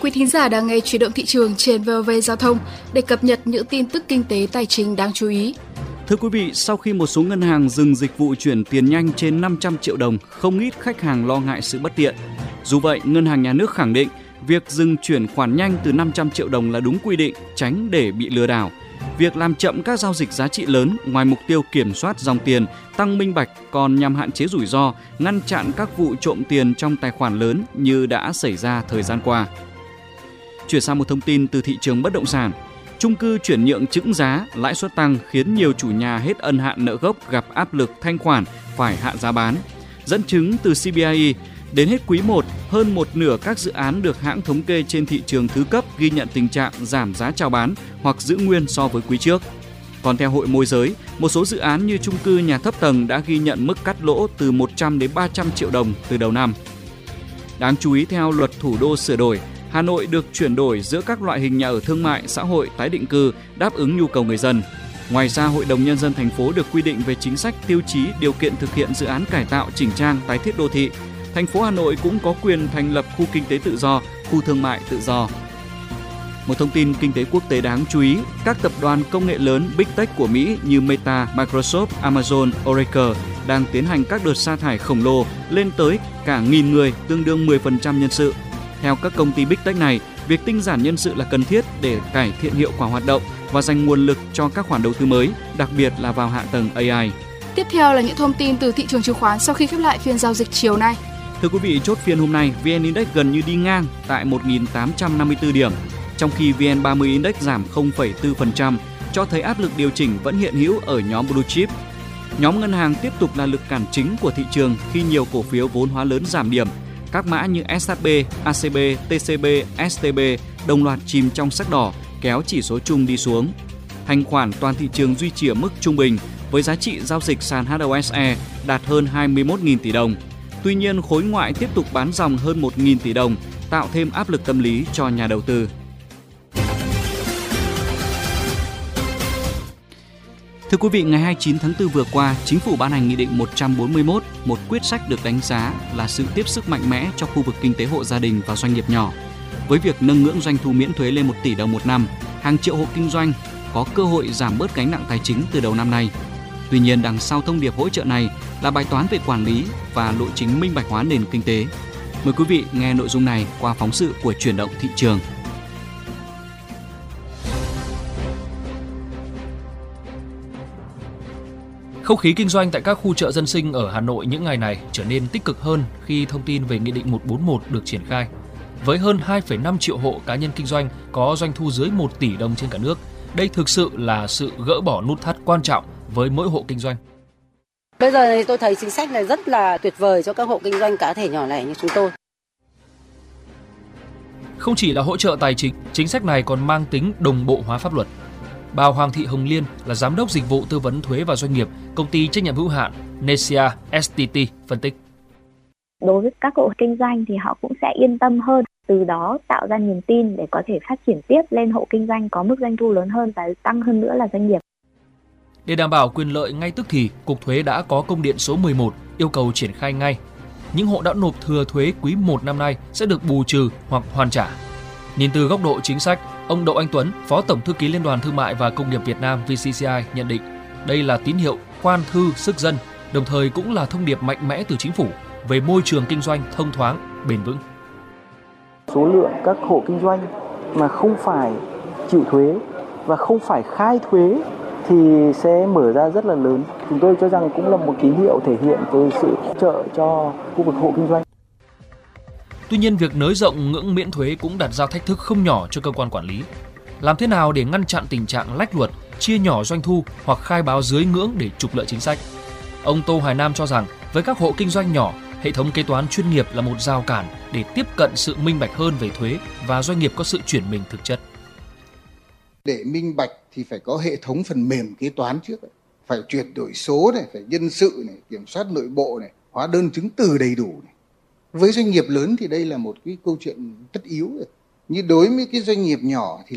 quý thính giả đang nghe Chuyển động thị trường trên VOV Giao thông để cập nhật những tin tức kinh tế tài chính đáng chú ý. Thưa quý vị, sau khi một số ngân hàng dừng dịch vụ chuyển tiền nhanh trên 500 triệu đồng, không ít khách hàng lo ngại sự bất tiện. Dù vậy, Ngân hàng Nhà nước khẳng định việc dừng chuyển khoản nhanh từ 500 triệu đồng là đúng quy định, tránh để bị lừa đảo. Việc làm chậm các giao dịch giá trị lớn ngoài mục tiêu kiểm soát dòng tiền, tăng minh bạch còn nhằm hạn chế rủi ro, ngăn chặn các vụ trộm tiền trong tài khoản lớn như đã xảy ra thời gian qua. Chuyển sang một thông tin từ thị trường bất động sản. Chung cư chuyển nhượng chững giá, lãi suất tăng khiến nhiều chủ nhà hết ân hạn nợ gốc gặp áp lực thanh khoản phải hạ giá bán. Dẫn chứng từ CBRE, đến hết quý 1, hơn một nửa các dự án được hãng thống kê trên thị trường thứ cấp ghi nhận tình trạng giảm giá chào bán hoặc giữ nguyên so với quý trước. Còn theo hội môi giới, một số dự án như chung cư nhà thấp tầng đã ghi nhận mức cắt lỗ từ 100 đến 300 triệu đồng từ đầu năm. Đáng chú ý, theo luật thủ đô sửa đổi, Hà Nội được chuyển đổi giữa các loại hình nhà ở thương mại, xã hội, tái định cư đáp ứng nhu cầu người dân. Ngoài ra, Hội đồng Nhân dân thành phố được quy định về chính sách, tiêu chí, điều kiện thực hiện dự án cải tạo, chỉnh trang, tái thiết đô thị. Thành phố Hà Nội cũng có quyền thành lập khu kinh tế tự do, khu thương mại tự do. Một thông tin kinh tế quốc tế đáng chú ý, các tập đoàn công nghệ lớn Big Tech của Mỹ như Meta, Microsoft, Amazon, Oracle đang tiến hành các đợt sa thải khổng lồ lên tới cả 1.000 người, tương đương 10% nhân sự. Theo các công ty Big Tech này, việc tinh giản nhân sự là cần thiết để cải thiện hiệu quả hoạt động và dành nguồn lực cho các khoản đầu tư mới, đặc biệt là vào hạ tầng AI. Tiếp theo là những thông tin từ thị trường chứng khoán sau khi khép lại phiên giao dịch chiều nay. Thưa quý vị, chốt phiên hôm nay, VN Index gần như đi ngang tại 1.854 điểm, trong khi VN30 Index giảm 0,4%, cho thấy áp lực điều chỉnh vẫn hiện hữu ở nhóm Blue Chip. Nhóm ngân hàng tiếp tục là lực cản chính của thị trường khi nhiều cổ phiếu vốn hóa lớn giảm điểm. Các mã như SHB, ACB, TCB, STB đồng loạt chìm trong sắc đỏ, kéo chỉ số chung đi xuống. Thanh khoản toàn thị trường duy trì ở mức trung bình, với giá trị giao dịch sàn HOSE đạt hơn 21.000 tỷ đồng. Tuy nhiên, khối ngoại tiếp tục bán dòng hơn 1.000 tỷ đồng, tạo thêm áp lực tâm lý cho nhà đầu tư. Thưa quý vị, ngày 29 tháng 4 vừa qua, Chính phủ ban hành Nghị định 141, một quyết sách được đánh giá là sự tiếp sức mạnh mẽ cho khu vực kinh tế hộ gia đình và doanh nghiệp nhỏ. Với việc nâng ngưỡng doanh thu miễn thuế lên 1 tỷ đồng một năm, hàng triệu hộ kinh doanh có cơ hội giảm bớt gánh nặng tài chính từ đầu năm nay. Tuy nhiên, đằng sau thông điệp hỗ trợ này là bài toán về quản lý và lộ trình minh bạch hóa nền kinh tế. Mời quý vị nghe nội dung này qua phóng sự của Chuyển động thị trường. Không khí kinh doanh tại các khu chợ dân sinh ở Hà Nội những ngày này trở nên tích cực hơn khi thông tin về Nghị định 141 được triển khai. Với hơn 2,5 triệu hộ cá nhân kinh doanh có doanh thu dưới 1 tỷ đồng trên cả nước, đây thực sự là sự gỡ bỏ nút thắt quan trọng với mỗi hộ kinh doanh. Bây giờ thì tôi thấy chính sách này rất là tuyệt vời cho các hộ kinh doanh cá thể nhỏ lẻ như chúng tôi. Không chỉ là hỗ trợ tài chính, chính sách này còn mang tính đồng bộ hóa pháp luật. Bà Hoàng Thị Hồng Liên là giám đốc dịch vụ tư vấn thuế và doanh nghiệp, công ty trách nhiệm hữu hạn Nesia STT phân tích. Đối với các hộ kinh doanh thì họ cũng sẽ yên tâm hơn, từ đó tạo ra niềm tin để có thể phát triển tiếp lên hộ kinh doanh có mức doanh thu lớn hơn và tăng hơn nữa là doanh nghiệp. Để đảm bảo quyền lợi ngay tức thì, Cục Thuế đã có công điện số 11 yêu cầu triển khai ngay. Những hộ đã nộp thừa thuế quý 1 năm nay sẽ được bù trừ hoặc hoàn trả. Nhìn từ góc độ chính sách, ông Đậu Anh Tuấn, Phó Tổng Thư ký Liên đoàn Thương mại và Công nghiệp Việt Nam VCCI nhận định đây là tín hiệu khoan thư sức dân, đồng thời cũng là thông điệp mạnh mẽ từ chính phủ về môi trường kinh doanh thông thoáng, bền vững. Số lượng các hộ kinh doanh mà không phải chịu thuế và không phải khai thuế thì sẽ mở ra rất là lớn. Chúng tôi cho rằng cũng là một tín hiệu thể hiện cái sự hỗ trợ cho khu vực hộ kinh doanh. Tuy nhiên, việc nới rộng ngưỡng miễn thuế cũng đặt ra thách thức không nhỏ cho cơ quan quản lý. Làm thế nào để ngăn chặn tình trạng lách luật, chia nhỏ doanh thu hoặc khai báo dưới ngưỡng để trục lợi chính sách? Ông Tô Hoài Nam cho rằng với các hộ kinh doanh nhỏ, hệ thống kế toán chuyên nghiệp là một rào cản để tiếp cận sự minh bạch hơn về thuế và doanh nghiệp có sự chuyển mình thực chất. Để minh bạch thì phải có hệ thống phần mềm kế toán trước, phải chuyển đổi số này, phải nhân sự này, kiểm soát nội bộ này, hóa đơn chứng từ đầy đủ này. Với doanh nghiệp lớn thì đây là một cái câu chuyện tất yếu rồi. Nhưng đối với cái doanh nghiệp nhỏ thì